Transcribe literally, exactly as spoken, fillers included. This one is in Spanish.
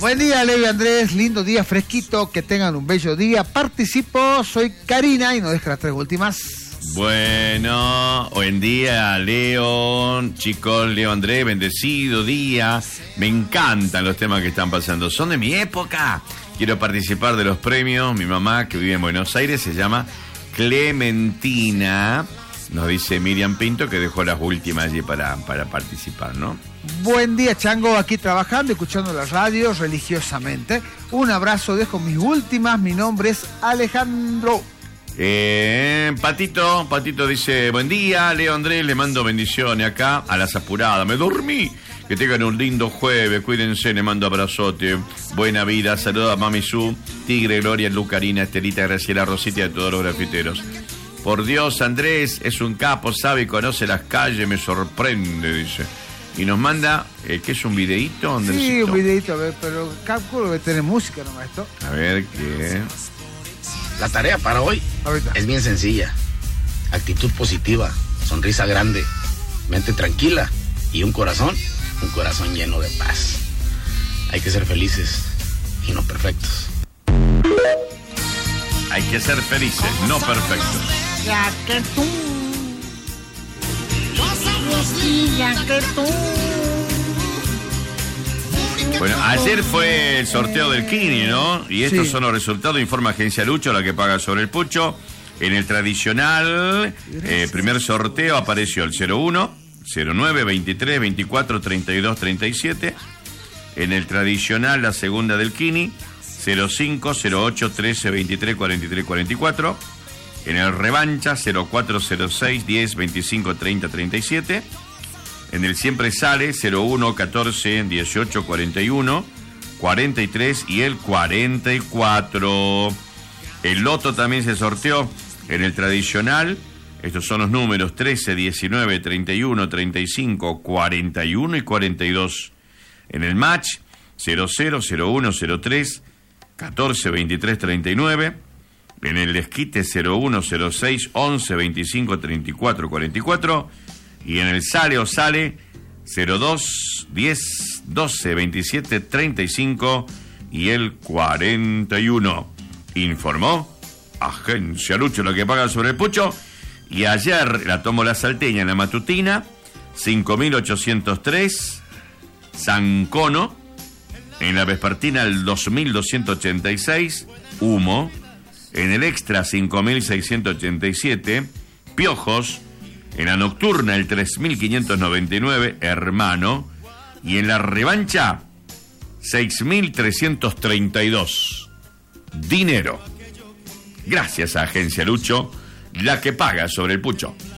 Buen día, Leo y Andrés. Lindo día, fresquito. Que tengan un bello día. Participo, soy Karina y nos deja las tres últimas. Bueno, buen día, Leo. Chicos, Leo, Andrés, bendecido día. Me encantan los temas que están pasando. Son de mi época. Quiero participar de los premios. Mi mamá, que vive en Buenos Aires, se llama Clementina. Nos dice Miriam Pinto que dejó las últimas allí para, para participar, ¿no? Buen día, Chango, aquí trabajando, escuchando la radio religiosamente. Un abrazo, dejo mis últimas. Mi nombre es Alejandro. Eh, Patito, Patito dice, buen día, Leo, Andrés, le mando bendiciones acá a las apuradas. Me dormí. Que tengan un lindo jueves, cuídense, le mando abrazote. Buena vida, saluda a Mami Su, Tigre, Gloria, Lucarina, Estelita, Graciela, Rosita y a todos los grafiteros. Por Dios, Andrés es un capo, sabe y conoce las calles, me sorprende, dice. Y nos manda, eh, ¿qué es un videíto? Sí, un videíto, a ver, pero calculo que tiene música nomás esto. A ver, ¿qué? La tarea para hoy Ahorita. es bien sencilla. Actitud positiva, sonrisa grande, mente tranquila y un corazón, un corazón lleno de paz. Hay que ser felices y no perfectos. Hay que ser felices, no perfectos. Ya que tú, ya que tú. Bueno, ayer fue el sorteo del Kini, ¿no? Y estos Sí. son los resultados, informa Agencia Lucho, la que paga sobre el pucho. En el tradicional, eh, primer sorteo apareció el cero uno, cero nueve, veintitrés, veinticuatro, treinta y dos, treinta y siete. En el tradicional, la segunda del Kini, cero cinco, cero ocho, trece, veintitrés, cuarenta y tres, cuarenta y cuatro. En el revancha, cero cuatro, cero seis, diez, veinticinco, treinta, treinta y siete. En el siempre sale, cero uno, catorce, dieciocho, cuarenta y uno, cuarenta y tres y el cuarenta y cuatro. El loto también se sorteó en el tradicional. Estos son los números trece, diecinueve, treinta y uno, treinta y cinco, cuarenta y uno y cuarenta y dos. En el match, cero cero, cero uno, cero tres, catorce, veintitrés, treinta y nueve. En el desquite, cero uno, cero seis, once, veinticinco, treinta y cuatro, cuarenta y cuatro. Y en el sale o sale, cero dos, diez, doce, veintisiete, treinta y cinco y el cuarenta y uno. Informó Agencia Lucho, lo que paga sobre el pucho. Y ayer la tomó la salteña en la matutina, cinco mil ochocientos tres. Zancono, en la vespertina el dos mil doscientos ochenta y seis. Humo, en el extra cinco mil seiscientos ochenta y siete. Piojos, en la nocturna el tres mil quinientos noventa y nueve, Hermano, y en la revancha seis mil trescientos treinta y dos, Dinero. Gracias a Agencia Lucho, la que paga sobre el pucho.